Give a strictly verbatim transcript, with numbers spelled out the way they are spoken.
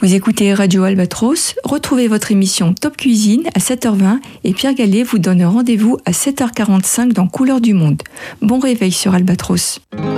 Vous écoutez Radio Albatros, retrouvez votre émission Top Cuisine à sept heures vingt et Pierre Gallet vous donne rendez-vous à sept heures quarante-cinq dans Couleurs du Monde. Bon réveil sur Albatros.